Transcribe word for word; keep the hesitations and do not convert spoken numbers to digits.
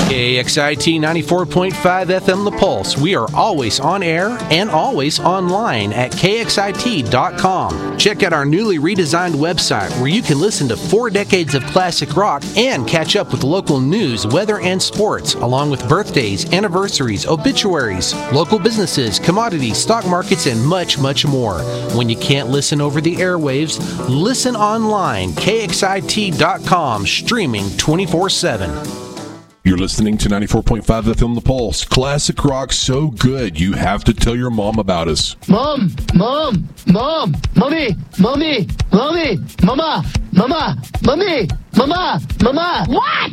K X I T ninety-four point five F M The Pulse. We are always on air and always online at K X I T dot com. Check out our newly redesigned website where you can listen to four decades of classic rock and catch up with local news, weather, and sports, along with birthdays, anniversaries, obituaries, local businesses, commodities, stock markets, and much, much more. When you can't listen over the airwaves, listen online, K X I T dot com, streaming twenty-four seven. You're listening to ninety-four point five F M The Pulse. Classic rock so good, you have to tell your mom about us. Mom, mom, mom, mommy, mommy, mommy, mama, mama, mommy, mama, mama. What?